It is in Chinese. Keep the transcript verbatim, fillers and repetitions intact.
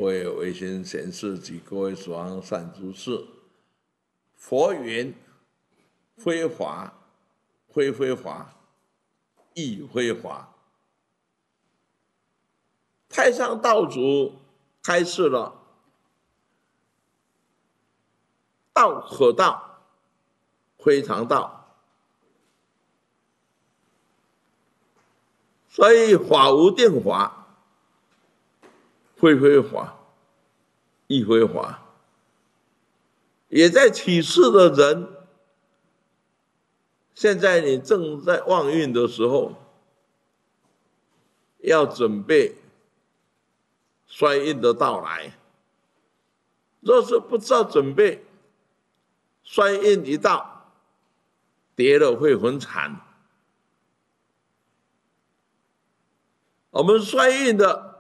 各位维新贤士及各位所昂善知识，佛云：非法，非非法，亦非法。太上道主开示了道可道，非常道，所以法无定法，非非法，亦非法。也在启示的人，现在你正在旺运的时候，要准备衰运的到来。若是不知道准备，衰运一到，跌了会很惨。我们衰运的